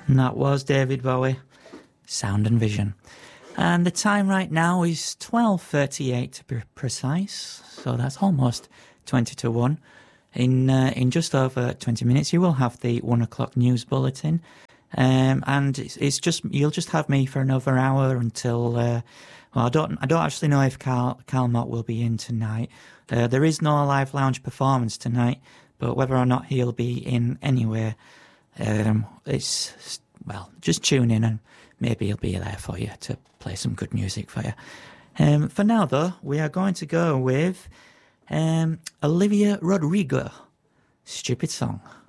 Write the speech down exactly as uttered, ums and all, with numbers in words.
And that was David Bowie, Sound and Vision. And the time right now is twelve thirty-eight to be precise, so that's almost twenty to one. In uh, in just over twenty minutes, you will have the one o'clock news bulletin, um, and it's, it's just you'll just have me for another hour until. Uh, well, I don't I don't actually know if Carl Carl Mott will be in tonight. Uh, there is no live lounge performance tonight, but whether or not he'll be in anyway, um, it's well, just tune in and maybe he'll be there for you to play some good music for you. Um, for now, though, we are going to go with um, Olivia Rodrigo, Stupid Song.